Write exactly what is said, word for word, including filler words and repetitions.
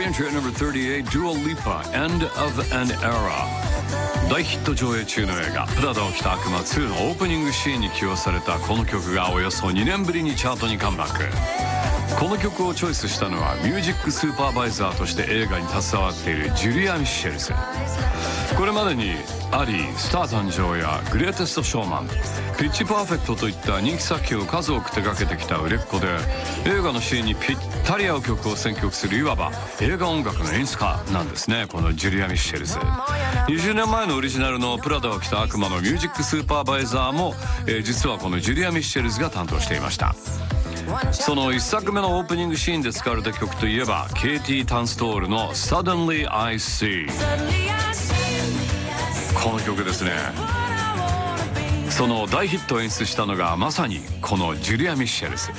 Entry at number thirty-eight, Dua Lipa, End of an Era。 大ヒット上映中の映画「プラダを着た悪魔ツー」のオープニングシーンに起用されたこの曲がおよそにねんぶりにチャートにカムバック。この曲をチョイスしたのはミュージックスーパーバイザーとして映画に携わっているジュリア・ミッシェルス。これまでにアリー、スター誕生やグレーテストショーマン、ピッチパーフェクトといった人気作品を数多く手掛けてきた売れっ子で、映画のシーンにぴったり合う曲を選曲するいわば映画音楽の演出家なんですね、このジュリア・ミッシェルス。にじゅうねんまえのオリジナルのプラダを着た悪魔のミュージックスーパーバイザーも、えー、実はこのジュリア・ミッシェルスが担当していました。そのいっさくめのオープニングシーンで使われた曲といえばケイティ・タンストールの Suddenly I See。 この曲ですね。その大ヒットを演出したのがまさにこのジュリア・ミッシェルス。